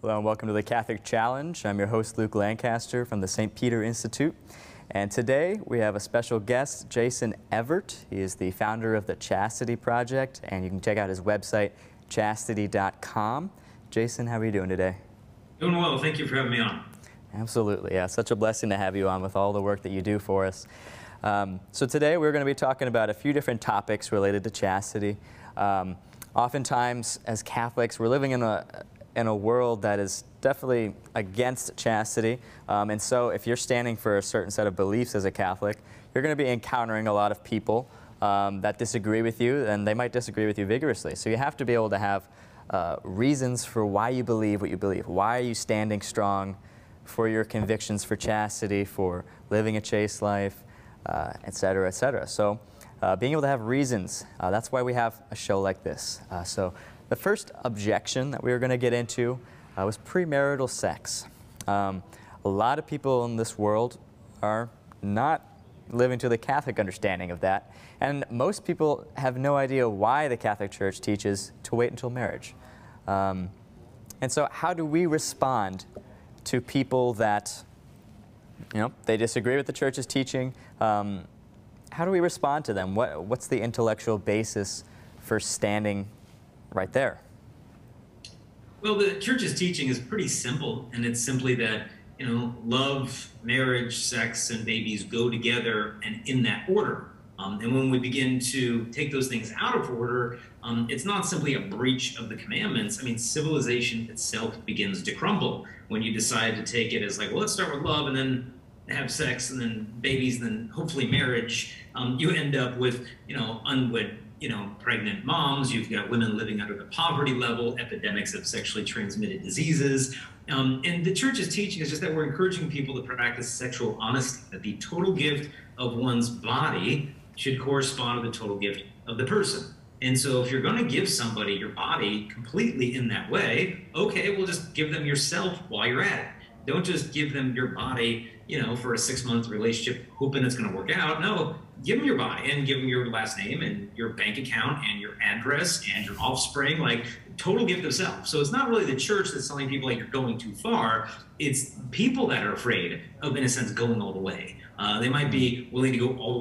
Hello and welcome to the Catholic Challenge. I'm your host, Luke Lancaster from the St. Peter Institute. And today we have a special guest, Jason Evert. He is the founder of the Chastity Project, and you can check out his website, chastity.com. Jason, how are you doing today? Doing well. Thank you for having me on. Absolutely. Yeah, such a blessing to have you on with all the work that you do for us. So today we're going to be talking about a few different topics related to chastity. Oftentimes, as Catholics, we're living in a world that is definitely against chastity, and so if you're standing for a certain set of beliefs as a Catholic, you're going to be encountering a lot of people that disagree with you, and they might disagree with you vigorously. So you have to be able to have reasons for why you believe what you believe. Why are you standing strong for your convictions for chastity, for living a chaste life, et cetera, et cetera. So being able to have reasons, that's why we have a show like this. So the first objection that we were going to get into was premarital sex. A lot of people in this world are not living to the Catholic understanding of that, and most people have no idea why the Catholic Church teaches to wait until marriage. And so how do we respond to people that, they disagree with the Church's teaching? How do we respond to them? What's the intellectual basis for standing right there? Well, the Church's teaching is pretty simple, and it's simply that, love, marriage, sex, and babies go together and in that order. And when we begin to take those things out of order, it's not simply a breach of the commandments. I mean, civilization itself begins to crumble when you decide to take it as like, well, let's start with love and then have sex and then babies and then hopefully marriage. You end up with, unwed, pregnant moms. You've got women living under the poverty level, epidemics of sexually transmitted diseases. And the Church's teaching is just that we're encouraging people to practice sexual honesty, that the total gift of one's body should correspond to the total gift of the person. And so if you're going to give somebody your body completely in that way, okay, well, just give them yourself while you're at it. Don't just give them your body, for a 6-month relationship, hoping it's going to work out. No, give them your body and give them your last name and your bank account and your address and your offspring, like total gift of self. So it's not really the Church that's telling people like you're going too far. It's people that are afraid of, in a sense, going all the way. They might be willing to go all